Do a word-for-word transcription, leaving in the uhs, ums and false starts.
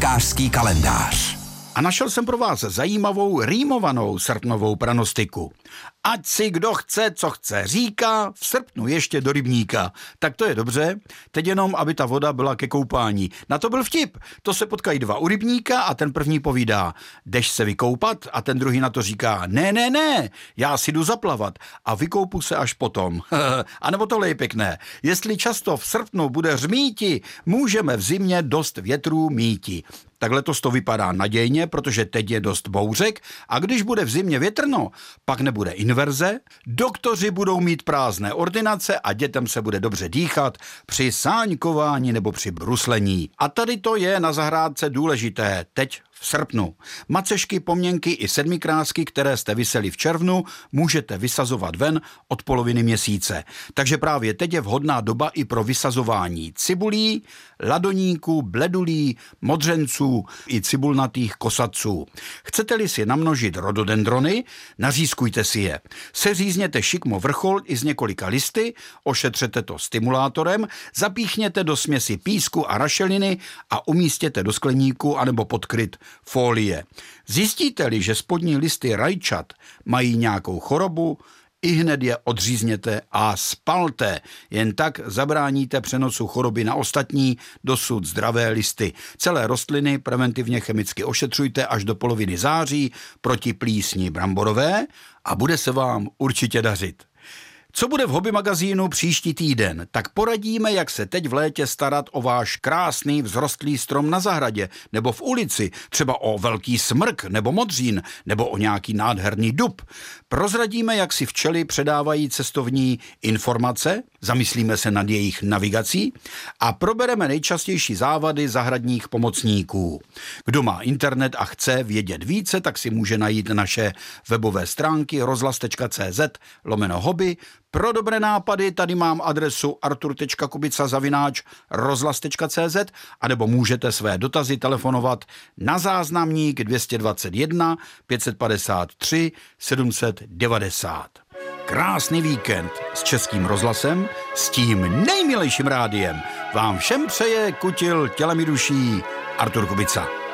Rybářský kalendář. A našel jsem pro vás zajímavou rýmovanou srpnovou pranostiku. Ať si kdo chce, co chce, říká, v srpnu ještě do rybníka. Tak to je dobře, teď jenom, aby ta voda byla ke koupání. Na to byl vtip. To se potkají dva u rybníka a ten první povídá, jdeš se vykoupat, a ten druhý na to říká, ne, ne, ne, já si jdu zaplavat a vykoupu se až potom. A nebo tohle je pěkné. Jestli často v srpnu bude řmíti, můžeme v zimě dost větrů míti. Tak letos to vypadá nadějně, protože teď je dost bouřek a když bude v zimě větrno, pak nebude inverze, doktoři budou mít prázdné ordinace a dětem se bude dobře dýchat při sáňkování nebo při bruslení. A tady to je na zahrádce důležité teď v srpnu. Macešky, pomněnky i sedmikrásky, které jste vyseli v červnu, můžete vysazovat ven od poloviny měsíce. Takže právě teď je vhodná doba i pro vysazování cibulí, ladoníků, bledulí, modřenců i cibulnatých kosaců. Chcete-li si namnožit rododendrony, nařízkujte si je. Seřízněte šikmo vrchol i z několika listy, ošetřete to stimulátorem, zapíchněte do směsi písku a rašeliny a umístěte do skleníku anebo pod kryt folie. Zjistíte-li, že spodní listy rajčat mají nějakou chorobu, ihned je odřízněte a spalte. Jen tak zabráníte přenosu choroby na ostatní, dosud zdravé listy. Celé rostliny preventivně chemicky ošetřujte až do poloviny září proti plísni bramborové a bude se vám určitě dařit. Co bude v Hobby magazínu příští týden? Tak poradíme, jak se teď v létě starat o váš krásný vzrostlý strom na zahradě nebo v ulici, třeba o velký smrk nebo modřín nebo o nějaký nádherný dub. Prozradíme, jak si včely předávají cestovní informace, zamyslíme se nad jejich navigací a probereme nejčastější závady zahradních pomocníků. Kdo má internet a chce vědět více, tak si může najít naše webové stránky rozhlas.cz lomeno hobby. Pro dobré nápady tady mám adresu artur tečka kubica zavináč rozhlas.cz a nebo můžete své dotazy telefonovat na záznamník dvě stě dvacet jedna pět set padesát tři sedm set devadesát. Krásný víkend s Českým rozhlasem, s tím nejmilejším rádiem. Vám všem přeje kutil tělem i duší Artur Kubica.